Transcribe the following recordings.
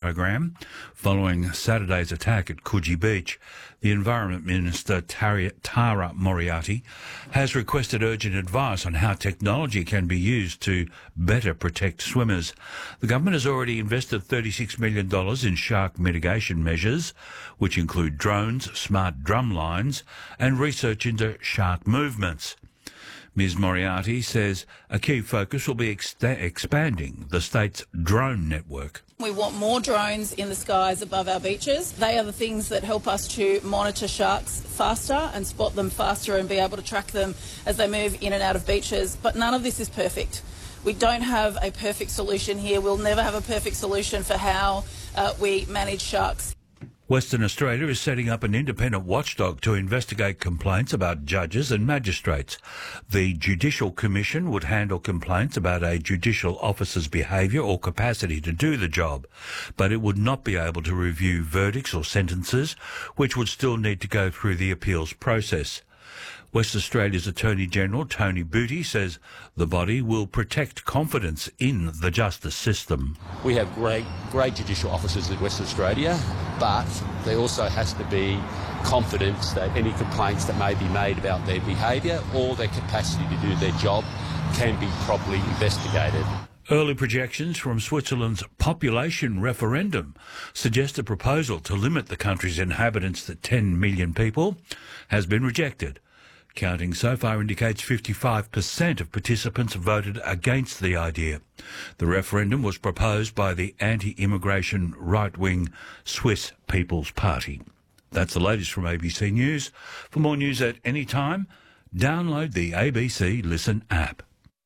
program following Saturday's attack at Coogee Beach. The Environment Minister, Tara Moriarty, has requested urgent advice on how technology can be used to better protect swimmers. The government has already invested $36 million in shark mitigation measures, which include drones, smart drum lines, and research into shark movements. Ms Moriarty says a key focus will be expanding the state's drone network. We want more drones in the skies above our beaches. They are the things that help us to monitor sharks faster and spot them faster and be able to track them as they move in and out of beaches. But none of this is perfect. We don't have a perfect solution here. We'll never have a perfect solution for how we manage sharks. Western Australia is setting up an independent watchdog to investigate complaints about judges and magistrates. The Judicial Commission would handle complaints about a judicial officer's behaviour or capacity to do the job, but it would not be able to review verdicts or sentences, which would still need to go through the appeals process. West Australia's Attorney-General Tony Booty says the body will protect confidence in the justice system. We have great judicial officers in West Australia, but there also has to be confidence that any complaints that may be made about their behaviour or their capacity to do their job can be properly investigated. Early projections from Switzerland's population referendum suggest a proposal to limit the country's inhabitants to 10 million people has been rejected. Counting so far indicates 55% of participants voted against the idea. The referendum was proposed by the anti-immigration right-wing Swiss People's Party. That's the latest from ABC News. For more news at any time, download the ABC Listen app.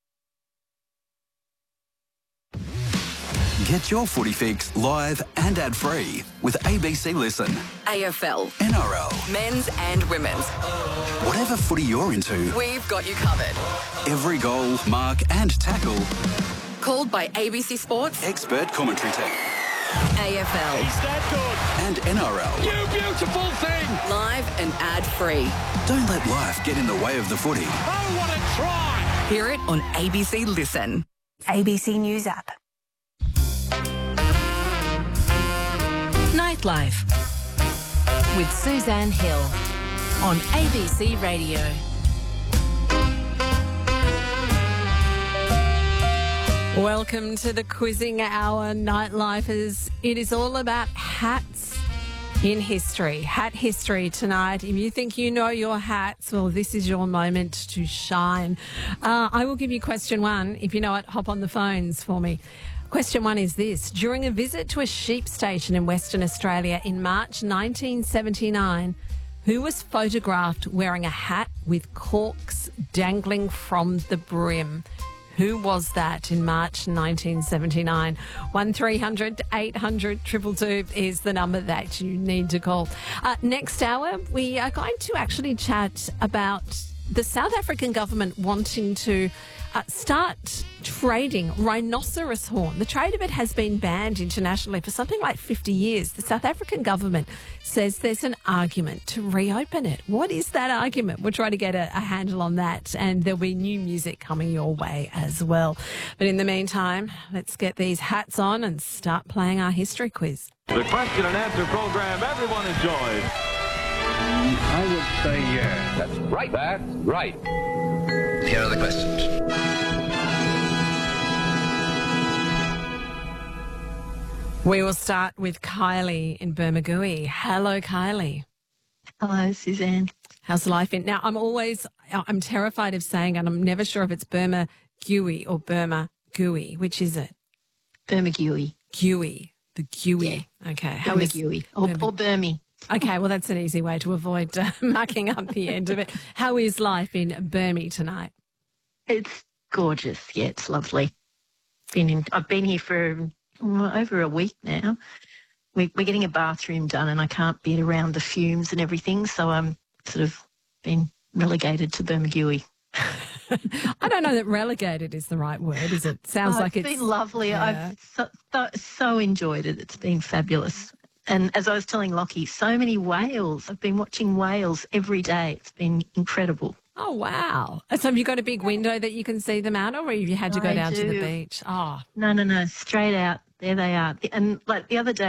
Get your footy fix live and ad-free with ABC Listen. AFL, NRL, men's and women's. Whatever footy you're into, We've got you covered. every goal, mark and tackle, Called by ABC Sports, expert commentary team. AFL, Is that good? And NRL. You beautiful thing! live and ad-free. Don't let life get in the way of the footy. Oh, what a try! Hear it on ABC Listen. ABC News app. Nightlife with Suzanne Hill on ABC Radio. Welcome to the quizzing hour, Nightlifers. It is all about hats in history. Hat history tonight. If you think you know your hats, well, this is your moment to shine. I will give you question one. If you know it, hop on the phones for me. Question one is this. During a visit to a sheep station in Western Australia in March 1979, who was photographed wearing a hat with corks dangling from the brim? Who was that in March 1979? 1300 800 222 is the number that you need to call. Next hour, we are going to actually chat about the South African government wanting to start trading rhinoceros horn. The trade of it has been banned internationally for something like 50 years. The South African government says there's an argument to reopen it. What is that argument? We'll try to get a handle on that, and there'll be new music coming your way as well. But in the meantime, let's get these hats on and start playing our history quiz. The question and answer program everyone enjoys. I would say yes. That's right. That's right. Here are the questions. We will start with Kylie in Bermagui. Hello, Kylie. Hello, Suzanne. How's life in? Now, I'm terrified of saying, and I'm never sure if it's Bermagui or Bermagui. Which is it? Bermagui. Gui. The Gui. Yeah. Okay. Bermagui. Or Burmy. Okay, well, that's an easy way to avoid mucking up the end of it. How is life in Burmy tonight? It's gorgeous. Yeah, it's lovely. I've been here for over a week now. We're getting a bathroom done and I can't be around the fumes and everything, so I'm sort of been relegated to Bermagui. I don't know that relegated is the right word, is it? Sounds like it's been lovely. Yeah. I've so enjoyed it. It's been fabulous. And as I was telling Lockie, so many whales. I've been watching whales every day. It's been incredible. Oh, wow. So have you got a big window that you can see them out of, or have you had to go down to the beach? Oh. No. Straight out. There they are. And like the other day,